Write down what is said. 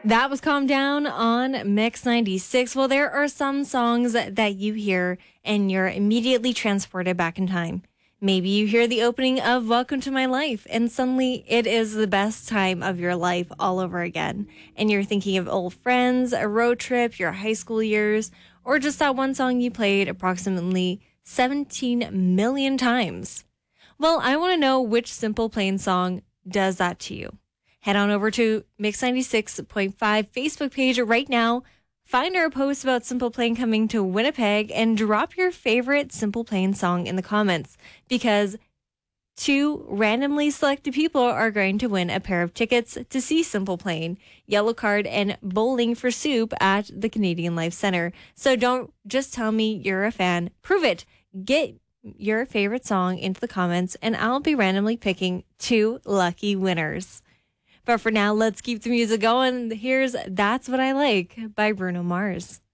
That was Calm Down on Mix 96. Well, there are some songs that you hear and you're immediately transported back in time. Maybe you hear the opening of Welcome to My Life and suddenly it is the best time of your life all over again. And you're thinking of old friends, a road trip, your high school years, or just that one song you played approximately 17 million times. Well, I want to know which Simple Plan song does that to you. Head on over to Mix 96.5 Facebook page right now. Find our post about Simple Plan coming to Winnipeg and drop your favorite Simple Plan song in the comments because 2 randomly selected people are going to win a pair of tickets to see Simple Plan, Yellow Card, and Bowling for Soup at the Canadian Life Centre. So don't just tell me you're a fan. Prove it. Get your favorite song into the comments and I'll be randomly picking 2 lucky winners. But for now, let's keep the music going. Here's That's What I Like by Bruno Mars.